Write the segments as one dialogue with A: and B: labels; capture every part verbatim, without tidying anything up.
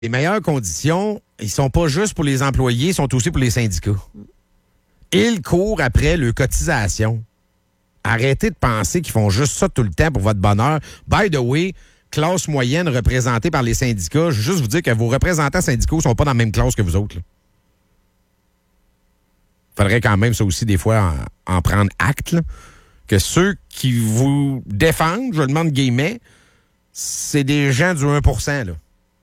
A: les meilleures conditions, ils sont pas juste pour les employés, ils sont aussi pour les syndicats. Ils courent après leurs cotisations. Arrêtez de penser qu'ils font juste ça tout le temps pour votre bonheur. By the way, classe moyenne représentée par les syndicats, je veux juste vous dire que vos représentants syndicaux ne sont pas dans la même classe que vous autres. Il faudrait quand même, ça aussi, des fois, en, en prendre acte, là, que ceux qui vous défendent, je le demande guillemets, c'est des gens du un pour cent, là.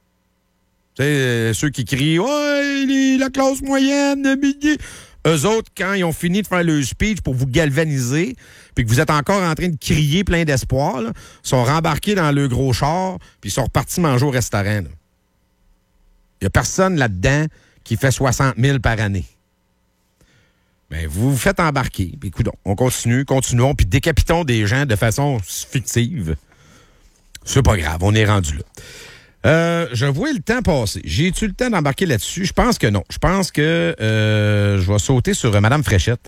A: Tu sais, euh, ceux qui crient « Ouais, les, la classe moyenne, de midi. » Eux autres, quand ils ont fini de faire leur speech pour vous galvaniser, puis que vous êtes encore en train de crier plein d'espoir, là, sont rembarqués dans le gros char, puis ils sont repartis manger au restaurant. Il n'y a personne là-dedans qui fait soixante mille par année. Bien, vous vous faites embarquer, puis écoute, on continue, continuons, puis décapitons des gens de façon fictive. C'est pas grave, on est rendu là. Euh, je vois le temps passer. J'ai-tu le temps d'embarquer là-dessus? Je pense que non. Je pense que euh, je vais sauter sur euh, Mme Fréchette.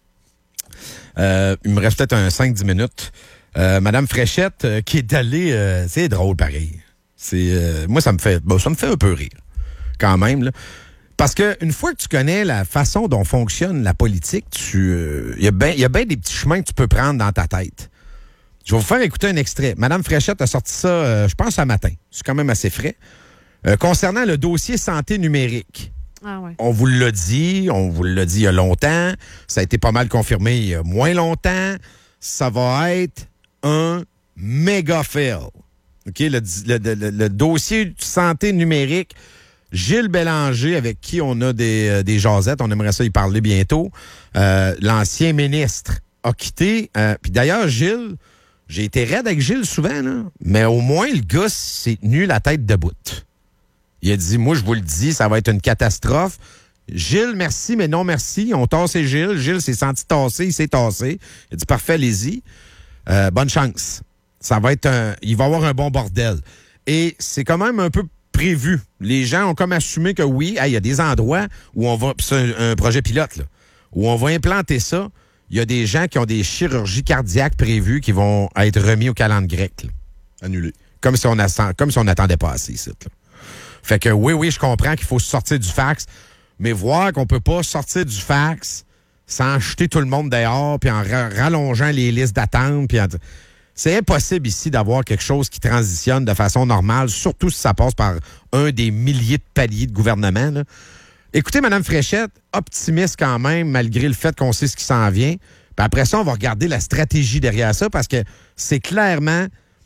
A: Euh, il me reste peut-être un cinq dix minutes. Euh, Mme Fréchette euh, qui est allée... Euh, c'est drôle, pareil. C'est euh, moi, ça me fait bon, ça me fait un peu rire, quand même, là. Parce que une fois que tu connais la façon dont fonctionne la politique, tu euh, il y a bien y a bien des petits chemins que tu peux prendre dans ta tête. Je vais vous faire écouter un extrait. Mme Fréchette a sorti ça, euh, je pense, ce matin. C'est quand même assez frais. Euh, concernant le dossier santé numérique.
B: Ah ouais.
A: On vous l'a dit, on vous l'a dit il y a longtemps. Ça a été pas mal confirmé il y a moins longtemps. Ça va être un méga fail. OK? Le, le, le, le dossier santé numérique, Gilles Bélanger, avec qui on a des, euh, des jasettes, on aimerait ça y parler bientôt, euh, l'ancien ministre a quitté. Euh, Puis d'ailleurs, Gilles... J'ai été raide avec Gilles souvent, là, mais au moins, le gars s'est tenu la tête debout. Il a dit, moi, je vous le dis, ça va être une catastrophe. Gilles, merci, mais non merci. On tassé Gilles. Gilles s'est senti tassé, il s'est tassé. Il a dit, parfait, allez-y. Euh, bonne chance. Ça va être un... Il va y avoir un bon bordel. Et c'est quand même un peu prévu. Les gens ont comme assumé que oui, il hey, y a des endroits où on va... C'est un, un projet pilote, là, où on va implanter ça. Il y a des gens qui ont des chirurgies cardiaques prévues qui vont être remis au calendrier grec. Là. Annulé. Comme si on attend, comme si on n'attendait pas assez ici. Là. Fait que oui, oui, je comprends qu'il faut sortir du fax, mais voir qu'on peut pas sortir du fax sans jeter tout le monde dehors, puis en ra- rallongeant les listes d'attente, puis en... C'est impossible ici d'avoir quelque chose qui transitionne de façon normale, surtout si ça passe par un des milliers de paliers de gouvernement, là. Écoutez, Mme Fréchette, optimiste quand même, malgré le fait qu'on sait ce qui s'en vient. Puis après ça, on va regarder la stratégie derrière ça, parce que c'est clairement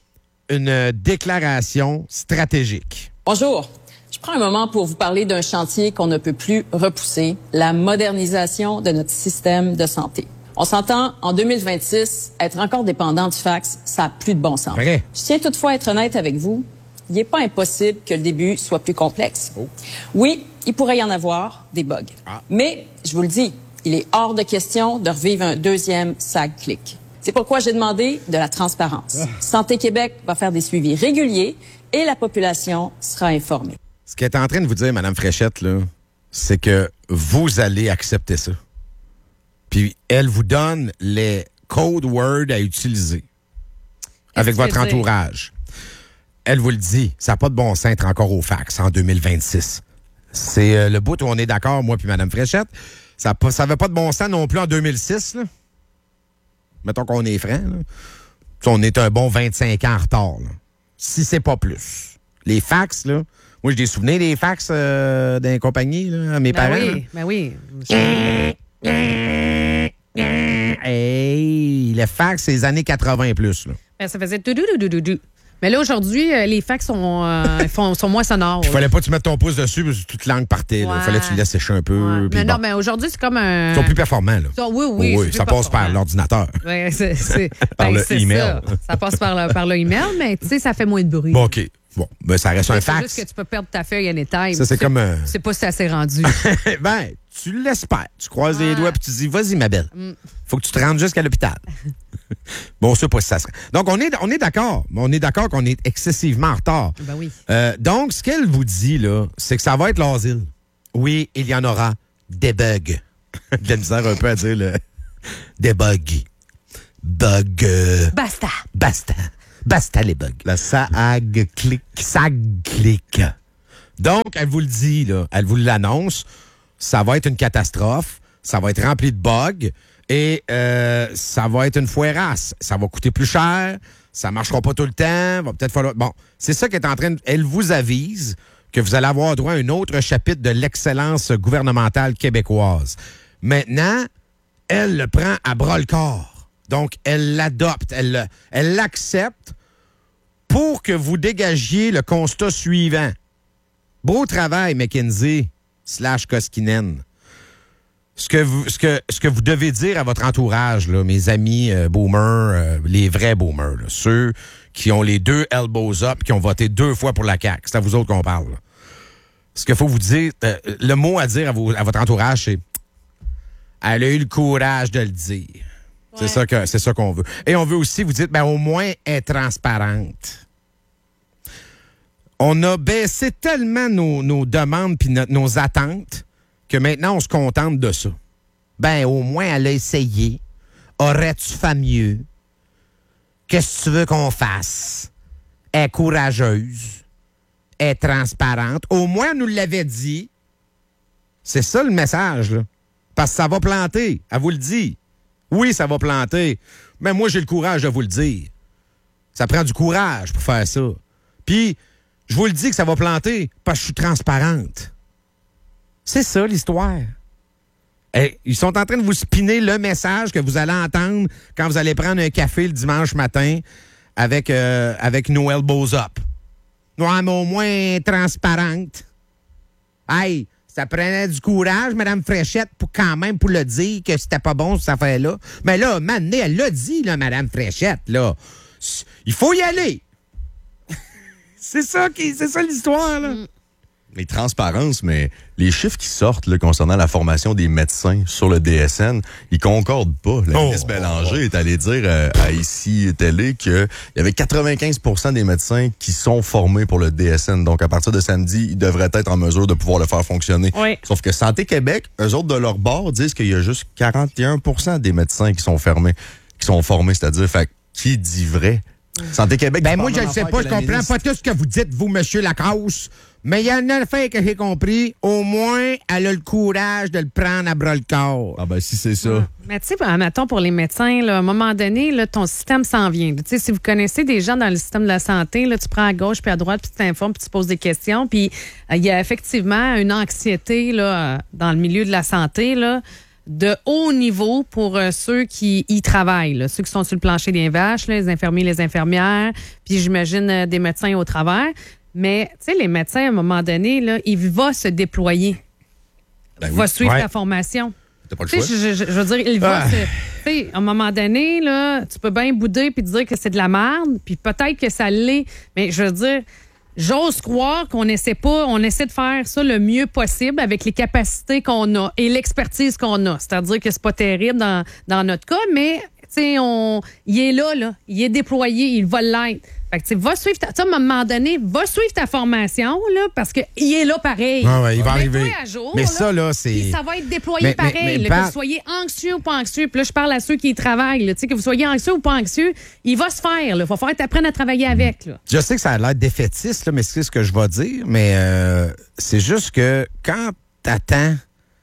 A: une déclaration stratégique.
C: Bonjour. Je prends un moment pour vous parler d'un chantier qu'on ne peut plus repousser, la modernisation de notre système de santé. On s'entend, en deux mille vingt-six, être encore dépendant du fax, ça n'a plus de bon sens.
A: Vrai.
C: Je tiens toutefois à être honnête avec vous. Il n'est pas impossible que le début soit plus complexe.
A: Oh.
C: Oui, il pourrait y en avoir des bugs.
A: Ah.
C: Mais, je vous le dis, il est hors de question de revivre un deuxième SAG-click. C'est pourquoi j'ai demandé de la transparence. Ah. Santé Québec va faire des suivis réguliers et la population sera informée.
A: Ce qu'elle est en train de vous dire, Mme Fréchette, là, c'est que vous allez accepter ça. Puis elle vous donne les code words à utiliser avec votre entourage. Elle vous le dit, ça n'a pas de bon sens d'être encore au fax en deux mille vingt-six. C'est euh, le bout où on est d'accord, moi puis Mme Fréchette. Ça n'avait pas de bon sens non plus en deux mille six. Là. Mettons qu'on est franc. Là. On est un bon vingt-cinq ans en retard. Là. Si c'est pas plus. Les fax, là. Moi, j'ai des souvenirs des fax euh, d'un compagnie, là, à mes
B: ben
A: parents.
B: Oui, ben oui,
A: Hey, le fax, c'est les années quatre-vingts et plus. Là.
B: ben, ça faisait tout dou dou dou. Mais là, aujourd'hui, euh, les fax sont, euh, font, sont moins sonores.
A: Il fallait pas que tu mettes ton pouce dessus parce que toute langue partait. Il
B: Ouais.
A: fallait que tu le laisses sécher un peu.
B: Ouais.
A: Puis
B: Mais
A: bon.
B: non, mais aujourd'hui, c'est comme un...
A: Ils sont plus performants, là.
B: Ça, oui, oui.
A: Oh, oui, ça passe par l'ordinateur.
B: Ouais, c'est, c'est,
A: Par
B: ben,
A: le
B: c'est
A: email.
B: Ça. ça passe par le, par le email, mais tu sais, ça fait moins de bruit.
A: Bon, OK. Bon, ben ça reste un
B: c'est
A: fax.
B: juste que tu peux perdre ta feuille anytime.
A: Ça, c'est comme un...
B: Tu sais pas si ça s'est rendu.
A: ben, tu l'espères. Tu croises les
B: Ah.
A: doigts puis tu dis, vas-y, ma belle.
B: Mm.
A: Faut que tu te rendes jusqu'à l'hôpital. Bon, on sait pas si ça serait. Donc, on est, on est d'accord. On est d'accord qu'on est excessivement en retard.
B: Ben oui.
A: Euh, donc, ce qu'elle vous dit, là, c'est que ça va être l'asile. Oui, il y en aura des bugs. De la misère un peu à dire le... Des bugs. Bugs. euh,
B: Basta.
A: Basta. Basta les bugs. La SAG-click. SAG-click. Donc, elle vous le dit, là, elle vous l'annonce, ça va être une catastrophe, ça va être rempli de bugs et euh, ça va être une foirasse. Ça va coûter plus cher, ça marchera pas tout le temps, va peut-être falloir... Bon, c'est ça qu'elle est en train de... Elle vous avise que vous allez avoir droit à un autre chapitre de l'excellence gouvernementale québécoise. Maintenant, elle le prend à bras-le-corps. Donc, elle l'adopte, elle, elle l'accepte pour que vous dégagiez le constat suivant. Beau travail, McKinsey slash Koskinen. Ce que, vous, ce, que, ce que vous devez dire à votre entourage, là, mes amis euh, boomers, euh, les vrais boomers, là, ceux qui ont les deux elbows up, qui ont voté deux fois pour la C A Q, c'est à vous autres qu'on parle. Là. Ce qu'il faut vous dire, euh, le mot à dire à, vos, à votre entourage, c'est « Elle a eu le courage de le dire. Ouais. » C'est ça que, c'est ça qu'on veut. Et on veut aussi vous dire, ben au moins, elle est transparente. On a baissé tellement nos, nos demandes puis no, nos attentes que maintenant, on se contente de ça. Ben, au moins, elle a essayé. Aurais-tu fait mieux? Qu'est-ce que tu veux qu'on fasse? Elle est courageuse. Elle est transparente. Au moins, elle nous l'avait dit. C'est ça le message, là. Parce que ça va planter. Elle vous le dit. Oui, ça va planter. Mais moi, j'ai le courage de vous le dire. Ça prend du courage pour faire ça. Puis, je vous le dis que ça va planter parce que je suis transparente. C'est ça, l'histoire. Et ils sont en train de vous spinner le message que vous allez entendre quand vous allez prendre un café le dimanche matin avec, euh, avec nos elbows up. Ouais, mais au moins transparente. Hey, ça prenait du courage, Mme Fréchette, pour quand même pour le dire que c'était pas bon, cette affaire-là. Mais là, maintenant, elle l'a dit, là, Mme Fréchette, là. Il faut y aller. C'est ça qui, c'est ça l'histoire, là. Mm.
D: Les transparences, mais les chiffres qui sortent là, concernant la formation des médecins sur le D S N, ils concordent pas. La
A: oh,
D: ministre Bélanger oh, oh. est allée dire euh, à Ici Télé qu'il y avait quatre-vingt-quinze pour cent des médecins qui sont formés pour le D S N. Donc, à partir de samedi, ils devraient être en mesure de pouvoir le faire fonctionner. Oui. Sauf que Santé Québec, eux autres, de leur bord, disent qu'il y a juste quarante et un pour cent des médecins qui sont fermés, qui sont formés, c'est-à-dire, fait, qui dit vrai? Santé Québec...
A: Ben moi, je ne sais pas, je comprends ministre... pas tout ce que vous dites, vous, monsieur Lacasse. Mais il y a une affaire que j'ai compris. Au moins, elle a le courage de le prendre à bras-le-corps.
D: Ah ben, si c'est ça.
B: Ouais. Mais tu sais, mettons, pour les médecins, là, à un moment donné, là, ton système s'en vient. Tu sais, si vous connaissez des gens dans le système de la santé, là, tu prends à gauche puis à droite, puis tu t'informes, puis tu poses des questions. Puis il euh, y a effectivement une anxiété là, dans le milieu de la santé, là, de haut niveau pour euh, ceux qui y travaillent, là, ceux qui sont sur le plancher des vaches, là, les infirmiers, les infirmières, puis j'imagine euh, des médecins au travers. Mais, tu sais, les médecins, à un moment donné, là, il va se déployer. Ben il oui. va suivre ouais. ta formation.
D: T'as pas le choix.
B: Je, je, je veux dire, il va
A: ah.
B: se... Tu sais, à un moment donné, là, tu peux bien bouder puis dire que c'est de la merde, puis peut-être que ça l'est. Mais je veux dire, j'ose croire qu'on essaie pas, on essaie de faire ça le mieux possible avec les capacités qu'on a et l'expertise qu'on a. C'est-à-dire que c'est pas terrible dans, dans notre cas, mais, tu sais, on, il est là, là. Il est déployé, il va l'être. Fait que, tu sais, va suivre ta, à un moment donné, va suivre ta formation, là, parce qu'il est là pareil.
A: Ah ouais, il va arriver.
B: À jour,
A: mais
B: là,
A: ça, là, c'est.
B: Puis ça va être déployé
A: mais,
B: pareil.
A: Mais, mais,
B: là,
A: pas...
B: Que vous soyez anxieux ou pas anxieux. Puis là, je parle à ceux qui y travaillent. Là, que vous soyez anxieux ou pas anxieux, il va se faire. Il va falloir que tu apprennes à travailler avec. Là.
A: Je sais que ça a l'air défaitiste, là, mais c'est ce que je vais dire. Mais euh, c'est juste que quand tu attends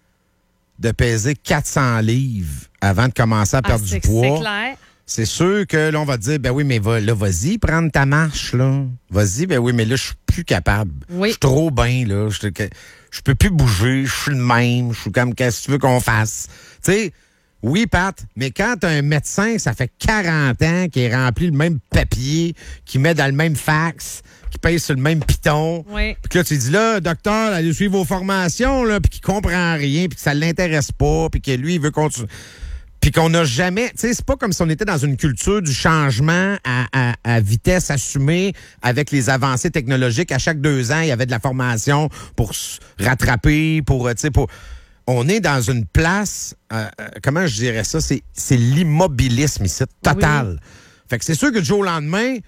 A: de peser quatre cents livres avant de commencer à perdre
B: ah,
A: du poids.
B: C'est clair.
A: C'est sûr que là, on va te dire, ben oui, mais va, là, vas-y, prendre ta marche, là. Vas-y, ben oui, mais là, je suis plus capable.
B: Oui.
A: Je suis trop bien, là. Je, je peux plus bouger, je suis le même. Je suis comme, qu'est-ce que tu veux qu'on fasse? Tu sais, oui, Pat, mais quand t'as un médecin, ça fait quarante ans, qui est rempli le même papier, qui met dans le même fax, qui paye sur le même piton.
B: Oui.
A: Puis que là, tu dis, là, docteur, allez suivre vos formations, là, puis qu'il comprend rien, puis que ça l'intéresse pas, puis que lui, il veut continuer. Puis qu'on n'a jamais... Tu sais, c'est pas comme si on était dans une culture du changement à, à, à vitesse assumée avec les avancées technologiques. À chaque deux ans, il y avait de la formation pour se rattraper, pour... Tu sais, pour... On est dans une place... Euh, comment je dirais ça? C'est, c'est l'immobilisme ici, total. Oui. Fait que c'est sûr que du jour au lendemain,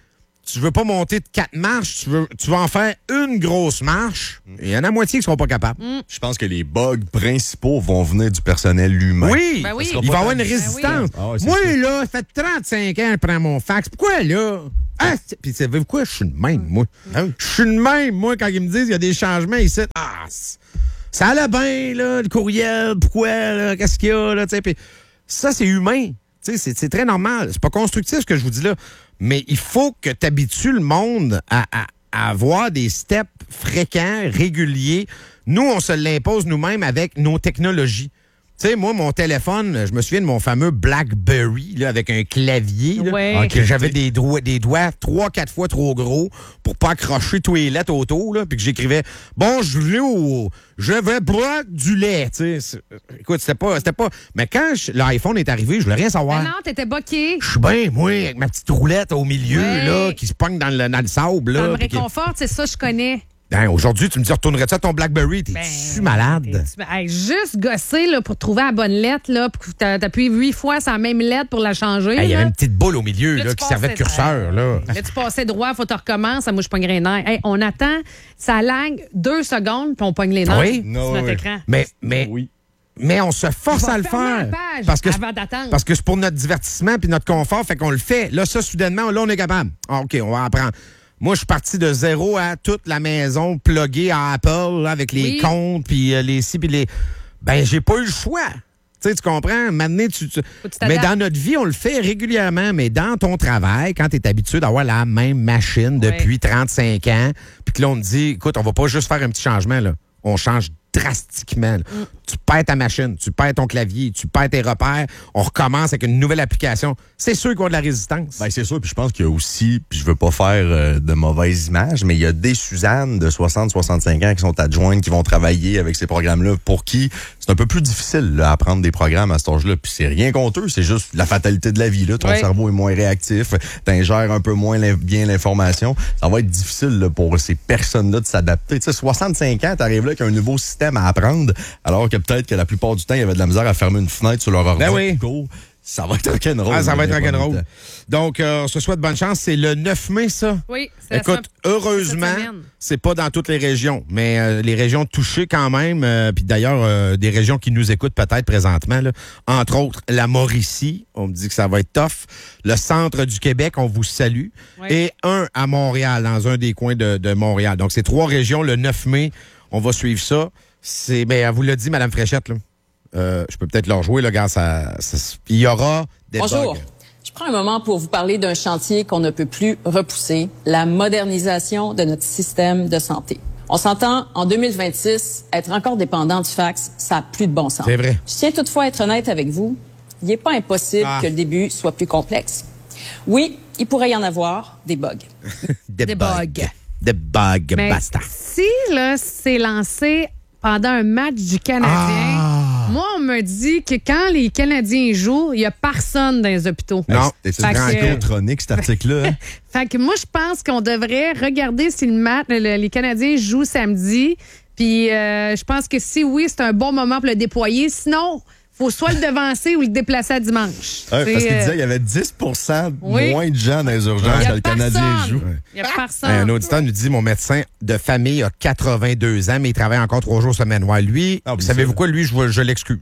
A: tu veux pas monter de quatre marches, tu veux, tu vas en faire une grosse marche. Il y en a moitié qui seront pas capables.
B: Mm.
D: Je pense que les bugs principaux vont venir du personnel humain.
A: Oui,
B: Ben oui.
A: il va y avoir une résistance.
D: Ben oui. Ah ouais, c'est
A: Moi,
D: sûr.
A: là, ça fait trente-cinq ans que je prends mon fax. Pourquoi, là? Ah, c'est- puis savez-vous quoi? Je suis de même, moi. Je suis de même, moi, quand ils me disent qu'il y a des changements ici. Ah, c'est- ça allait bien, là, le courriel. Pourquoi, là? Qu'est-ce qu'il y a, là? Tu sais, puis ça, c'est humain. Tu sais, C'est c'est très normal. C'est pas constructif, ce que je vous dis là. Mais il faut que tu habitues le monde à, à- à avoir des steps fréquents, réguliers. Nous, on se l'impose nous-mêmes avec nos technologies. Tu sais, moi, mon téléphone, je me souviens de mon fameux BlackBerry, là, avec un clavier, là,
B: Ouais.
A: que j'avais des doigts, des doigts trois, quatre fois trop gros pour pas accrocher tous les lettres autour, là, puis que j'écrivais « Bon, je veux au... je vais boire du lait », tu sais. C'est- Écoute, c'était pas... c'était pas. Mais quand je- l'iPhone est arrivé, je voulais rien savoir.
B: Ben non, t'étais boqué.
A: Je suis bien, moi, avec ma petite roulette au milieu,
B: Ouais.
A: là, qui se pogne dans le, dans le sable,
B: Ça
A: là.
B: me
A: puis qui-
B: réconforte, c'est ça, je connais.
A: Ben, aujourd'hui, tu me dis, retournerais-tu à ton BlackBerry? T'es-tu
B: Ben,
A: malade?
B: t'es- hey, juste gosser là, pour trouver la bonne lettre, là, pour que t'a- t'appuies huit fois sur la même lettre pour la changer.
A: Hey, il y
B: là.
A: avait une petite boule au milieu,
B: Là,
A: là,
B: tu
A: qui servait de
B: passais-
A: curseur, là.
B: Là, tu passais droit, faut que tu recommences. Moi, je pognerais les nerfs. Hey, on attend, ça lague deux secondes, puis on pogne les nerfs
A: Oui.
B: sur
D: No
B: notre
D: way.
B: écran.
A: Mais, mais,
D: Oui.
A: mais on se force
B: On va
A: à le
B: fermer
A: faire.
B: la page
A: Parce que,
B: avant d'attendre.
A: parce que c'est pour notre divertissement puis notre confort, fait qu'on le fait. Là, ça, soudainement, là, on est capable. Ah, OK, on va apprendre. Moi, je suis parti de zéro à toute la maison pluguée à Apple, là, avec les
B: Oui.
A: comptes, puis euh, les ci, puis les... Ben, j'ai pas eu le choix. Tu sais, tu comprends? Maintenant, tu, tu-
B: Faut que tu
A: Mais
B: t'adaptes.
A: dans notre vie, on le fait régulièrement. Mais dans ton travail, quand tu es habitué d'avoir la même machine
B: Ouais.
A: depuis trente-cinq ans, puis que là, on te dit, écoute, on va pas juste faire un petit changement, là. On change drastiquement. là.
B: Mm.
A: Tu perds ta machine, tu perds ton clavier, tu perds tes repères. On recommence avec une nouvelle application. C'est sûr qu'il y a de la résistance.
D: Ben, c'est sûr, puis je pense qu'il y a aussi, puis je veux pas faire euh, de mauvaises images, mais il y a des Suzanne de soixante à soixante-cinq ans qui sont adjointes, qui vont travailler avec ces programmes-là, pour qui c'est un peu plus difficile là, à apprendre des programmes à cet âge-là. Puis c'est rien contre eux, c'est juste la fatalité de la vie. Là. Ton
B: Ouais.
D: cerveau est moins réactif, t'ingères un peu moins l'in- bien l'information. Ça va être difficile là, pour ces personnes-là de s'adapter. Tu sais, soixante-cinq ans, t'arrives là avec un nouveau système à apprendre, alors que peut-être que la plupart du temps, il y avait de la misère à fermer une fenêtre sur leur ordinateur.
A: oui.
D: Cool. Ça va être rock'n'roll.
A: Ah, ça va
D: là,
A: être
D: dans pas
A: rock'n'roll.
D: longtemps.
A: Donc, euh, on se souhaite bonne chance. C'est le neuf mai, ça?
B: Oui, c'est la
A: Écoute,
B: semaine-
A: heureusement,
B: cette semaine.
A: c'est pas dans toutes les régions, mais euh, les régions touchées quand même, euh, puis d'ailleurs, euh, des régions qui nous écoutent peut-être présentement, là, entre autres, la Mauricie, on me dit que ça va être tough, le centre du Québec, on vous salue,
B: Oui.
A: et un à Montréal, dans un des coins de, de Montréal. Donc, c'est trois régions, le neuf mai, on va suivre ça. C'est, ben, elle vous l'a dit, Mme Fréchette, là. Euh, je peux peut-être leur jouer, là, gars, ça, ça- il y aura des
C: Bonjour.
A: bugs.
C: Je prends un moment pour vous parler d'un chantier qu'on ne peut plus repousser, la modernisation de notre système de santé. On s'entend, en deux mille vingt-six, être encore dépendant du fax, ça n'a plus de bon sens.
A: C'est vrai.
C: Je tiens toutefois à être honnête avec vous. Il n'est pas impossible
A: Ah.
C: que le début soit plus complexe. Oui, il pourrait y en avoir des bugs.
A: Des,
B: Des
A: bugs.
B: bugs.
A: Des bugs,
B: Mais
A: basta.
B: si là, c'est lancé pendant un match du Canadien,
A: Ah.
B: moi, on me dit que quand les Canadiens jouent, il n'y a personne dans les hôpitaux.
A: Non,
D: Hey,
A: c'est
D: c'est
B: Fait que-
D: franco-tronique, cet article-là. Hein?
B: Fait que moi, je pense qu'on devrait regarder si le match, le- les Canadiens jouent samedi. Puis euh, je pense que si oui, c'est un bon moment pour le déployer. Sinon, faut soit le devancer ou le déplacer à dimanche.
D: Ouais,
B: C'est,
D: parce qu'il
B: euh,
D: disait qu'il y avait dix pour cent
B: Oui.
D: moins de gens dans les
B: il
D: urgences
B: y
D: quand
B: a
D: le Canadien
B: personne.
D: joue.
B: Il y a personne.
A: Hey, un auditeur nous dit, mon médecin de famille a quatre-vingt-deux ans, mais il travaille encore trois jours semaine. Ouais, lui,
D: Ah, oublie
A: savez-vous
D: ça.
A: quoi? Lui, je, je l'excuse.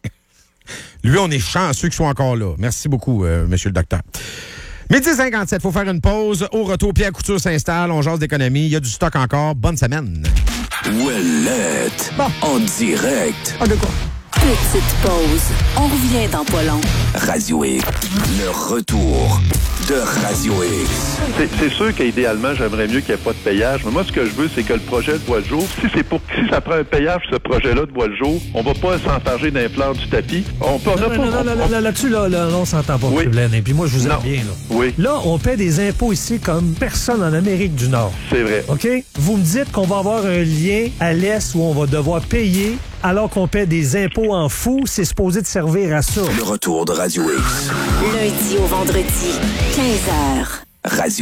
A: Lui, on est chanceux qu'il soit encore là. Merci beaucoup, euh, monsieur le docteur. Midi cinquante-sept, faut faire une pause. Au retour, Pierre Couture s'installe. On jase d'économie. Il y a du stock encore. Bonne semaine.
E: Ouellette. En direct.
F: Petite pause. On revient dans pas long.
E: Radio X. Le retour de Radio X.
G: C'est, c'est sûr qu'idéalement, j'aimerais mieux qu'il n'y ait pas de payage. Mais moi, ce que je veux, c'est que le projet de voit le jour. Si c'est pour, si ça prend un payage, ce projet-là de voit le jour, on va pas s'enfarger d'un fleur du tapis. On peut, on a
H: Non,
G: pas,
H: non, non,
G: on-
H: là,
G: on-
H: là, là-dessus, là, là, là, on s'entend pas,
G: Oui.
H: M. Blaine. Et puis moi, je vous aime
G: Non.
H: bien. Là.
G: Oui,
H: Là, on paie des impôts ici comme personne en Amérique du Nord.
G: c'est vrai.
H: OK? Vous me dites qu'on va avoir un lien à l'Est où on va devoir payer alors qu'on paie des impôts en fou. C'est supposé de servir à ça.
E: Le retour de Radio X.
F: Lundi au vendredi, quinze heures.
E: Radio X.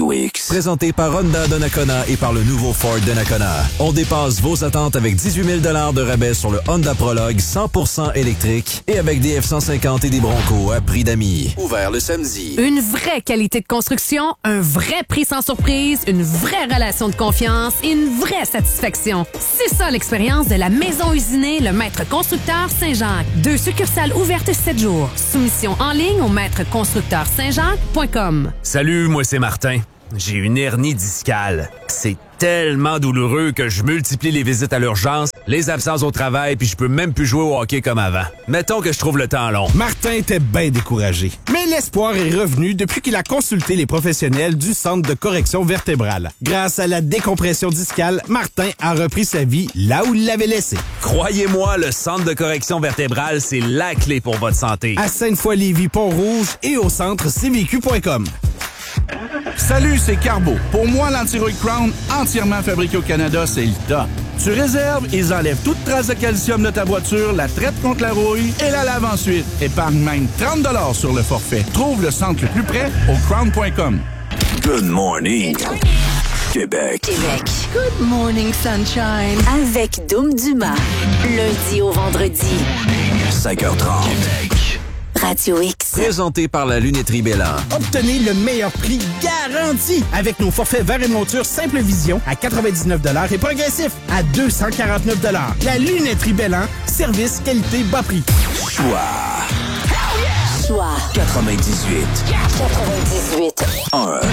I: Présenté par Honda Donnacona et par le nouveau Ford Donnacona. On dépasse vos attentes avec dix-huit mille dollars de rabais sur le Honda Prologue cent pour cent électrique et avec des F cent cinquante et des Bronco à prix d'amis. Ouvert le samedi.
J: Une vraie qualité de construction, un vrai prix sans surprise, une vraie relation de confiance et une vraie satisfaction. C'est ça l'expérience de la Maison Usinée, le Maître Constructeur Saint-Jacques. Deux succursales ouvertes sept jours. Soumission en ligne au maître constructeur saint jacques point com.
K: Salut, moi c'est Martin. J'ai une hernie discale. C'est tellement douloureux que je multiplie les visites à l'urgence, les absences au travail, puis je peux même plus jouer au hockey comme avant. Mettons que je trouve le temps long.
L: Martin était bien découragé. Mais l'espoir est revenu depuis qu'il a consulté les professionnels du Centre de correction vertébrale. Grâce à la décompression discale, Martin a repris sa vie là où il l'avait laissée.
K: Croyez-moi, le Centre de correction vertébrale, c'est la clé pour votre santé.
L: À Sainte-Foy-Lévis, Pont-Rouge et au centre c v q point com. Salut, c'est Carbo. Pour moi, l'Antirouille Crown, entièrement fabriqué au Canada, c'est le top. Tu réserves, ils enlèvent toute trace de calcium de ta voiture, la traitent contre la rouille et la lavent ensuite. Épargne même trente dollars sur le forfait. Trouve le centre le plus près au crown point com.
E: Good morning, Québec.
F: Québec. Good morning, sunshine. Avec Dom Dumas. Lundi au vendredi.
E: cinq heures trente. Québec.
F: Radio X.
I: Présenté par la lunetterie Bélan.
L: Obtenez le meilleur prix garanti avec nos forfaits verre et monture Simple Vision à quatre-vingt-dix-neuf dollars et progressif à deux cent quarante-neuf dollars. La lunetterie Bélan. Service, qualité, bas prix.
E: Choix.
F: Choix.
E: quatre-vingt-dix-huit.
F: quatre-vingt-dix-huit.
E: un.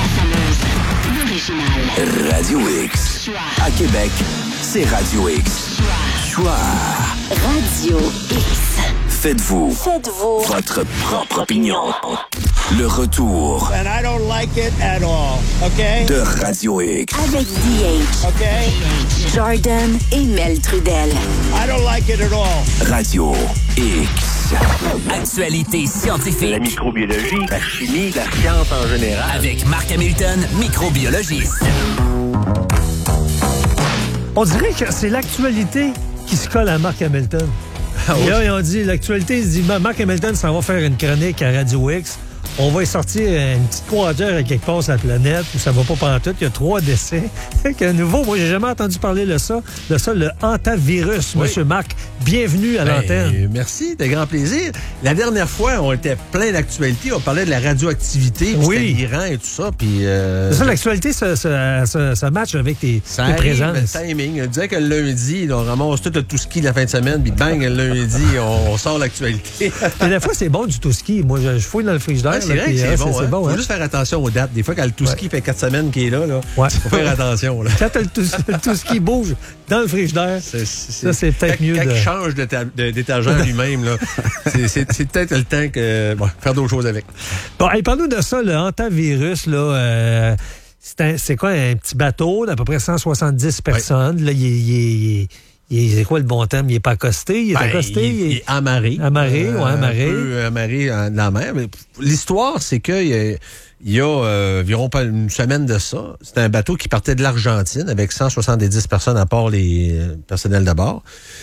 E: Radio X. À Québec, c'est Radio X. Choix.
F: Radio X.
E: Faites-vous.
F: Faites-vous.
E: Votre propre opinion. Le retour.
M: And I don't like it at all, okay?
E: De Radio X.
F: Avec D H.
M: Okay?
F: Jordan et Mel Trudel.
M: I don't like it at all.
E: Radio X.
N: Actualité scientifique.
O: La microbiologie, la chimie, la science en général.
N: Avec Marc Hamilton, microbiologiste.
H: On dirait que c'est l'actualité qui se colle à Marc Hamilton. Ah, oui. Et là, ils ont dit, l'actualité, ils disent, Marc Hamilton s'en va faire une chronique à Radio X. On va y sortir une petite croisière à quelque part sur la planète où ça va pas pantoute. Il y a trois décès. Un nouveau, moi, j'ai jamais entendu parler de ça. De ça, le hantavirus. Oui. Monsieur Marc, bienvenue à ben, l'antenne.
P: Merci, de grand plaisir. La dernière fois, on était plein d'actualités. On parlait de la radioactivité, puis oui. l'Iran et tout ça. Puis euh...
H: c'est ça, l'actualité, ça, ça, ça, ça match avec tes, ça tes arrive, présences.
P: Le timing. On disait que le lundi, on ramasse tout le tout-ski de la fin de semaine, puis bang, le lundi, on, on sort l'actualité.
H: Et des fois, c'est bon du tout-ski. Moi, je, je fouille dans le frigidaire.
P: Ouais, c'est vrai que c'est, bon, c'est,
H: c'est bon.
P: Faut
H: hein?
P: juste faire attention aux dates. Des fois, quand le tout-ski ouais. fait quatre semaines qu'il est là, là
H: ouais.
P: faut faire attention. Là.
H: Quand le tout-ski bouge dans le frigidaire, c'est, c'est, ça, c'est peut-être
P: quand,
H: mieux
P: quand
H: de...
P: il change de ta, de, d'étagère lui-même, là, c'est, c'est, c'est peut-être le temps que bon, faire d'autres choses avec.
H: Bon, hey, parle-nous de ça, le hantavirus, là... Euh, c'est, un, c'est quoi, un petit bateau d'à peu près cent soixante-dix personnes. Ouais. Là, il est... Il est Il est, c'est quoi le bon terme? Il est pas accosté? Il est ben, accosté?
P: Il, il est amarré.
H: Amarré, euh, ouais, amarré.
P: Un peu amarré dans la mer. Mais l'histoire, c'est qu'il y a, il y a euh, environ une semaine de ça. C'était un bateau qui partait de l'Argentine avec cent soixante-dix personnes à part les euh, personnels de bord.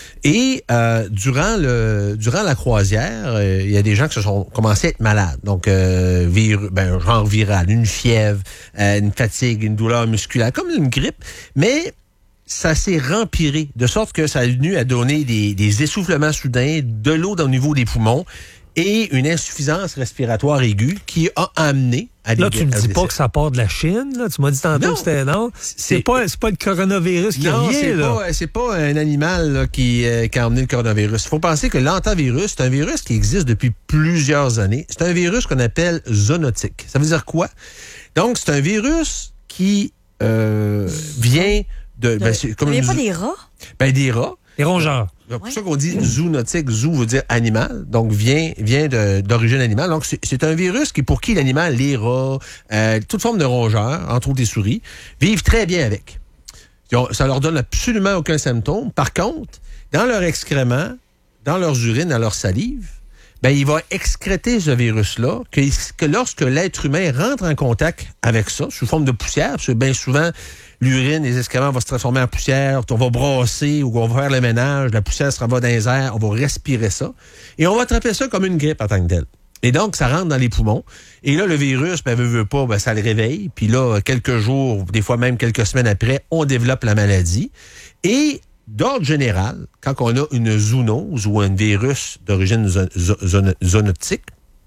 P: Et euh, durant le durant la croisière, euh, il y a des gens qui se sont commencés à être malades. Donc, euh, vir, ben, genre viral, une fièvre, euh, une fatigue, une douleur musculaire, comme une grippe. Mais ça s'est rempiré, de sorte que ça a venu à donner des, des essoufflements soudains, de l'eau au niveau des poumons et une insuffisance respiratoire aiguë qui a amené à des...
H: Là, tu me dis pas que ça part de la Chine, là? Tu m'as dit tantôt non, que c'était non. C'est, c'est pas, c'est pas le coronavirus qui
P: non,
H: revient,
P: c'est
H: là.
P: Pas, c'est pas un animal là, qui, euh, qui a amené le coronavirus. Il faut penser que l'hantavirus, c'est un virus qui existe depuis plusieurs années. C'est un virus qu'on appelle zoonotique. Ça veut dire quoi? Donc, c'est un virus qui euh, vient... De, ben, c'est comme
Q: il n'y a
P: une...
Q: pas des rats?
P: Ben, des rats.
H: Des rongeurs.
P: C'est pour ça qu'on dit zoonotique. Zoo veut dire animal, donc vient, vient de, d'origine animale. Donc, c'est, c'est un virus qui, pour qui l'animal, les rats, euh, toute forme de rongeurs, entre autres des souris, vivent très bien avec. Ont, ça leur donne absolument aucun symptôme. Par contre, dans leur excrément, dans leurs urines, dans leur salive, ben, il va excréter ce virus-là, que, que lorsque l'être humain rentre en contact avec ça, sous forme de poussière, parce que bien souvent, l'urine, les excréments vont se transformer en poussière, on va brasser ou on va faire le ménage, la poussière se renvoie dans les airs, on va respirer ça, et on va attraper ça comme une grippe en tant que telle. Et donc, ça rentre dans les poumons. Et là, le virus, ben, veut, veut pas, ben, ça le réveille. Puis là, quelques jours, des fois même quelques semaines après, on développe la maladie. Et d'ordre général, quand on a une zoonose ou un virus d'origine zo- zo- zoonotique,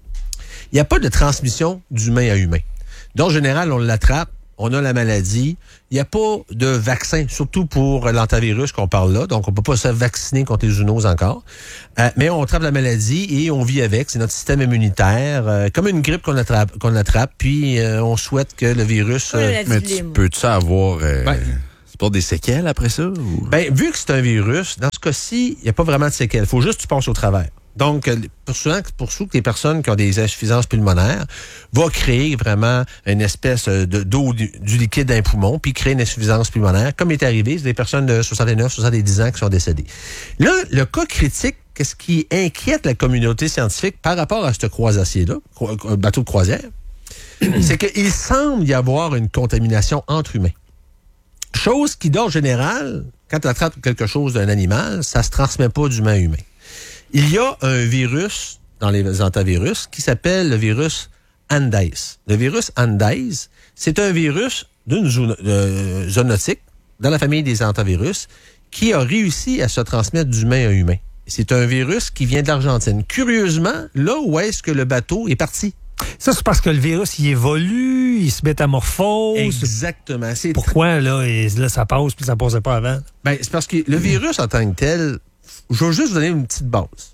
P: il n'y a pas de transmission d'humain à humain. D'ordre général, on l'attrape, on a la maladie. Il n'y a pas de vaccin, surtout pour l'antivirus qu'on parle là. Donc, on ne peut pas se vacciner contre les zoonoses encore. Euh, mais on attrape la maladie et on vit avec. C'est notre système immunitaire, euh, comme une grippe qu'on attrape, qu'on attrape. Puis, euh, on souhaite que le virus...
D: Euh, mais tu peux-tu avoir... Euh, ben, c'est pas des séquelles après ça? Ou...
P: Ben, vu que c'est un virus, dans ce cas-ci, il n'y a pas vraiment de séquelles. Il faut juste que tu passes au travers. Donc, pour souvent, pour souvent que les personnes qui ont des insuffisances pulmonaires vont créer vraiment une espèce de, d'eau du, du liquide dans les poumons, puis créer une insuffisance pulmonaire, comme est arrivé, c'est des personnes de soixante-neuf, soixante-dix ans qui sont décédées. Là, le cas critique, qu'est-ce qui inquiète la communauté scientifique par rapport à ce croisier-là, un bateau de croisière, c'est qu'il semble y avoir une contamination entre humains. Chose qui, d'ordre général, quand tu attrapes quelque chose d'un animal, ça se transmet pas d'humain à humain. Il y a un virus dans les antivirus qui s'appelle le virus Andes. Le virus Andes, c'est un virus d'une zone, euh, zoonotique dans la famille des antivirus qui a réussi à se transmettre d'humain à humain. C'est un virus qui vient de l'Argentine. Curieusement, là où est-ce que le bateau est parti?
H: Ça, c'est parce que le virus, il évolue, il se métamorphose.
P: Exactement. C'est
H: Pourquoi, tr- là, et, là, ça passe puis ça passait pas avant?
P: Ben, c'est parce que le virus en tant que tel... Je vais juste vous donner une petite base.